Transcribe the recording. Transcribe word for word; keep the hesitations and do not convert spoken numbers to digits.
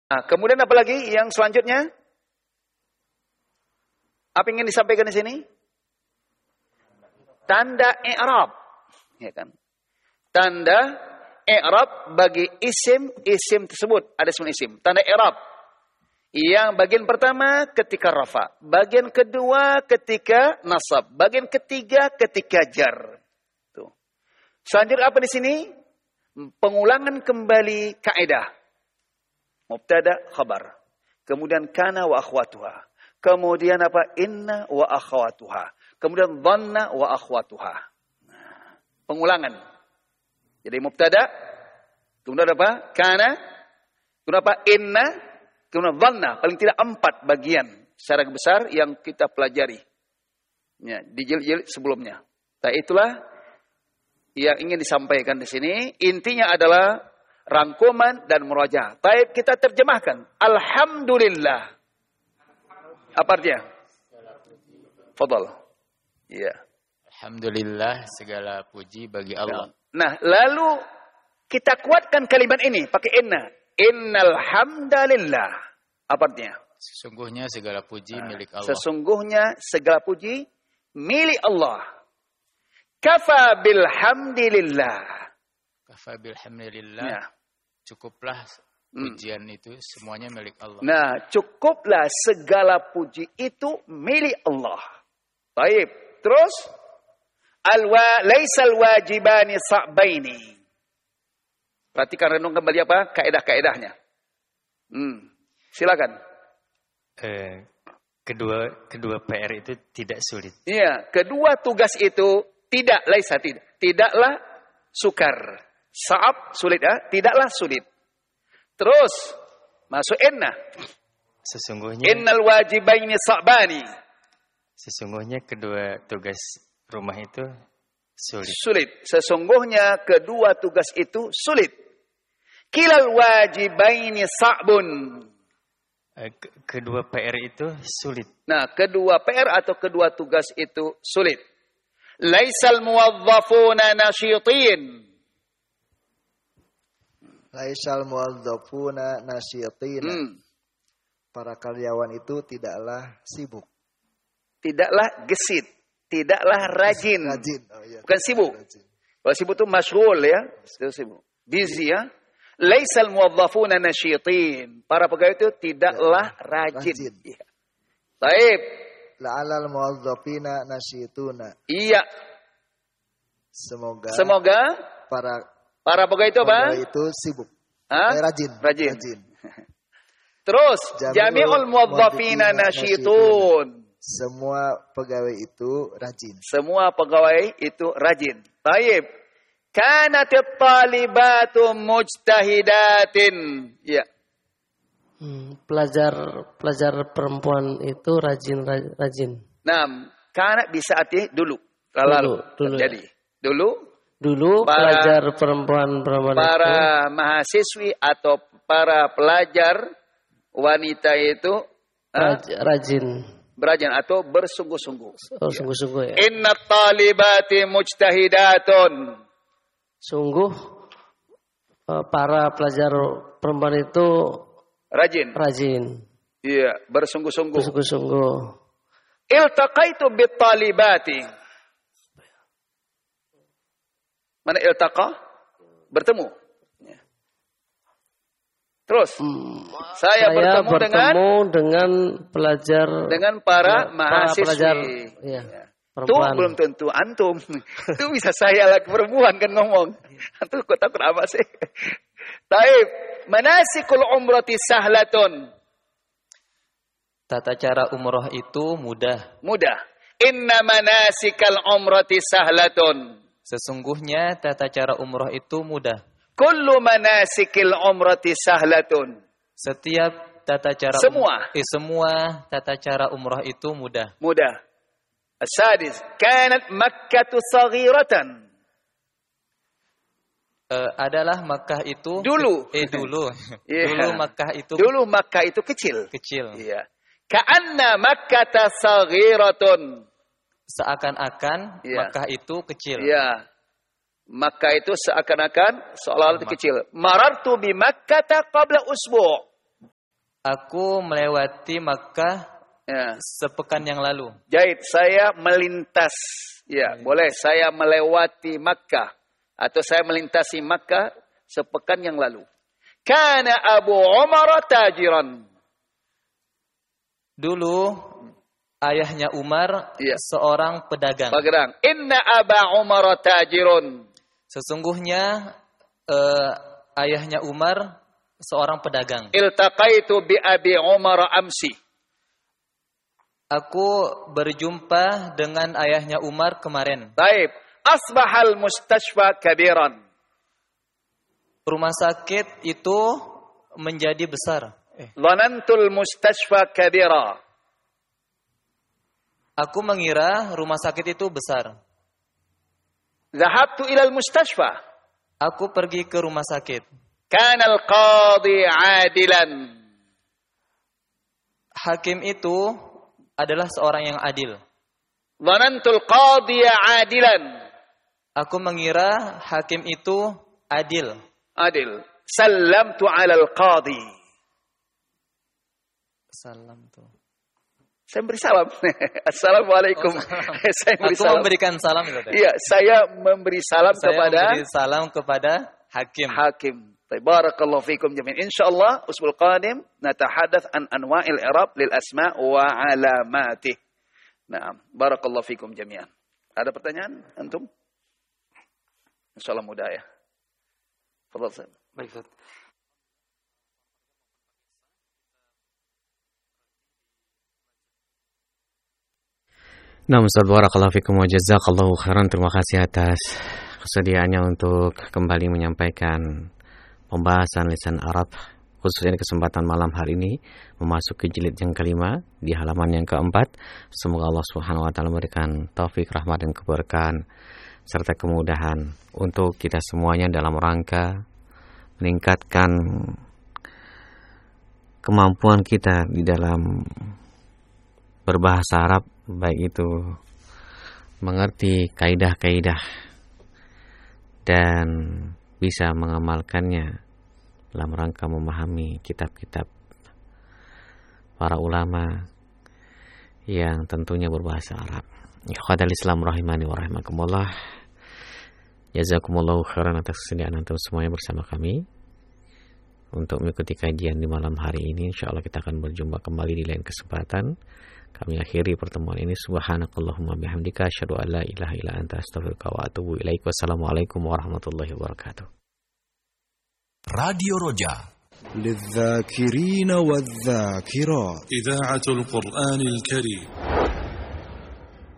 Nah, kemudian apa lagi yang selanjutnya? Apa yang ingin disampaikan di sini? Tanda i'rab, ya kan? Tanda i'rab bagi isim isim tersebut, ada sembilan isim. Tanda i'rab. Yang bagian pertama ketika rafa, bagian kedua ketika nasab, bagian ketiga ketika jar. Tuh. Selanjutnya apa di sini? Pengulangan kembali kaidah. Mubtada khabar. Kemudian kana wa akhwatuha. Kemudian apa? Inna wa akhwatuha. Kemudian dhanna wa akhwatuha. Nah, pengulangan. Jadi mubtada, kemudian apa? Kana, kemudian apa? Inna, kemudian dhanna. Paling tidak empat bagian secara besar yang kita pelajari. Ya, di jilid-jilid sebelumnya. Nah, itulah yang ingin disampaikan di sini. Intinya adalah rangkuman dan murajaah. Baik, kita terjemahkan. Alhamdulillah. Apa artinya? Fadal. Iya. Alhamdulillah, segala puji bagi Allah. Nah, lalu kita kuatkan kalimat ini pakai inna. Innal hamdalillah. Apa artinya? Sesungguhnya segala puji nah, milik Allah. Sesungguhnya segala puji milik Allah. Kafa bilhamdilillah. Kafa bilhamdilillah. Ya. Cukuplah pujian hmm. itu semuanya milik Allah. Nah, cukuplah segala puji itu milik Allah. Baik. Terus alwa laisal wajibani sa'baini. Perhatikan, renung kembali apa? Kaidah-kaidahnya. Hmm. Silakan. Eh, kedua kedua P R itu tidak sulit. Iya, kedua tugas itu tidak laisa tidak. Tidaklah sukar. Sa'ab sulit ya, tidaklah sulit. Terus masuk inna. Sesungguhnya innal wajibaini sa'bani. Sesungguhnya kedua tugas rumah itu sulit. Sulit. Sesungguhnya kedua tugas itu sulit. Kilal wajibaini sa'bun. Kedua P R itu sulit. Nah, kedua P R atau kedua tugas itu sulit. Laisal muwazzafuna nasyitin. Laisal muwazzafuna nasyitin. Hmm. Para karyawan itu tidaklah sibuk. Tidaklah gesit. Tidaklah rajin. Rajin. Oh, iya. Bukan sibuk. Kalau sibuk itu masyghul ya. Sibuk. Busy ya. Laisal muwazzafuna nasyitin. Para pegawai itu tidaklah ya, rajin. rajin. Ya. Baik. La'alal muwazzafina nasyituna. Iya. Semoga Semoga para para pegawai itu apa? Pegawai itu sibuk. Hah? Eh, rajin. Rajin. rajin. Terus jami'ul muwazzafina nasyitun. Semua pegawai itu rajin. Semua pegawai itu rajin. Baik. Kanatit talibatu mujtahidatin. Ya. Hmm, pelajar pelajar perempuan itu rajin rajin. Nah, karena bisa arti dulu. Lalu dulu, jadi ya. dulu dulu para, pelajar perempuan perempuan para itu, mahasiswi atau para pelajar wanita itu raj, uh, rajin. Berajin atau bersungguh-sungguh. Oh, sungguh-sungguh ya. Inna talibati mujtahidatun. Sungguh para pelajar perempuan itu rajin. Rajin. Iya, bersungguh-sungguh. Bersungguh-sungguh. Iltaqaitu bit talibati. Mana iltaqa? Bertemu. Terus hmm, saya, saya bertemu, bertemu dengan dengan pelajar dengan para mahasiswi. Pelajar, ya, tuh belum tentu antum. Itu bisa saya lagi perempuan kan ngomong. Antum kok takut apa sih? Taib, manasikul umrati sahlatun. Tata cara umroh itu mudah. Mudah. Inna manasikal umrati sahlatun. Sesungguhnya tata cara umroh itu mudah. Kullu manasikil umrati sahlatun. Setiap tata cara semua um, eh, semua tata cara umroh itu mudah. Mudah. Asadis, kanat Makkah saghiratan. Uh, adalah Makkah itu dulu eh dulu. yeah. Dulu Makkah itu Dulu Makkah itu kecil. Kecil. Iya. Ka'anna Makkah saghiratun. Seakan-akan yeah. Makkah itu kecil. Iya. Yeah. Makkah itu seakan-akan seolah-olah kecil. Marartu bi Makkah qabla usbu'. Aku melewati Makkah Ya. sepekan yang lalu. Jahit, saya melintas. Ya, melintas. Boleh. Saya melewati Makkah. Atau saya melintasi Makkah sepekan yang lalu. Kana Abu Umar tajiran. Dulu ayahnya Umar Ya. seorang pedagang. Pedagang. Inna Aba Umar tajirun. Sesungguhnya uh, ayahnya Umar seorang pedagang. Iltaqaitu bi Abi Umar amsi. Aku berjumpa dengan ayahnya Umar kemarin. Baik. Asbahal mustashfa kabiran. Rumah sakit itu menjadi besar. Eh. Dhanantul mustashfa kabira. Aku mengira rumah sakit itu besar. Zahabtu ilal mustashfa. Aku pergi ke rumah sakit. Kana al-qadi adilan. Hakim itu adalah seorang yang adil. Dhanantul qadiya adilan. Aku mengira hakim itu adil. Adil. Sallamtu ala al-qadi. Salam tuh. Saya beri salam. Assalamualaikum. Oh, salam. Saya beri Aku salam. memberikan salam itu. Iya, saya memberi salam Saya kepada memberi salam kepada hakim. hakim. Barakallahu fikum jami'an. Insyaallah usbul qadim natahaddath an anwa'il i'rab lil asma' wa alamatih. Naam, barakallahu fikum jami'an. Ada pertanyaan antum? Insyaallah mudah ya. Fadhal Ustaz. Baik, Ustaz. Nah, Ustaz, barakallahu fikum wa jazakallahu khairan. Terima kasih atas kesediaannya untuk kembali menyampaikan pembahasan lisan Arab, khususnya di kesempatan malam hari ini memasuki jilid yang kelima di halaman yang keempat. Semoga Allah Subhanahu wa taala memberikan taufik, rahmat dan keberkahan serta kemudahan untuk kita semuanya dalam rangka meningkatkan kemampuan kita di dalam berbahasa Arab, baik itu mengerti kaidah-kaidah dan bisa mengamalkannya dalam rangka memahami kitab-kitab para ulama yang tentunya berbahasa Arab. Ikhwatal Islam rahimani wa rahimakumullah. Jazakumullahu khairan atas kesediaan antum semuanya bersama kami untuk mengikuti kajian di malam hari ini. Insyaallah kita akan berjumpa kembali di lain kesempatan. Kami akhiri pertemuan ini. Subhanakallahumma bihamdika asyhadu an la ilaha illa anta astaghfiruka wa atubu ilaik. Wassalamualaikum warahmatullahi wabarakatuh. راديو رجا للذاكرين والذاكرات إذاعة القرآن الكريم.